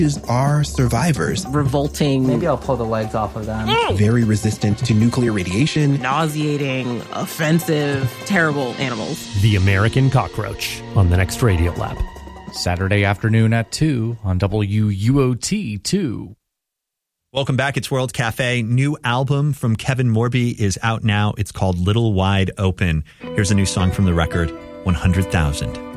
are survivors. Revolting. Maybe I'll pull the legs off of them. Very resistant to nuclear radiation. Nauseating, offensive, terrible animals. The American Cockroach on the next Radiolab. Saturday afternoon at 2 on WUOT2. Welcome back. It's World Cafe. New album from Kevin Morby is out now. It's called Little Wide Open. Here's a new song from the record, 100,000.